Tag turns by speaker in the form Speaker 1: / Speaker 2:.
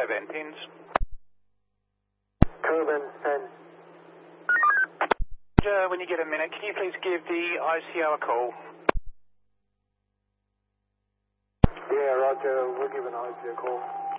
Speaker 1: Covent pins.
Speaker 2: Covent 10.
Speaker 1: When you get a minute, can you please give the ICO a call?
Speaker 2: Yeah, Roger. We'll give an ICO a call.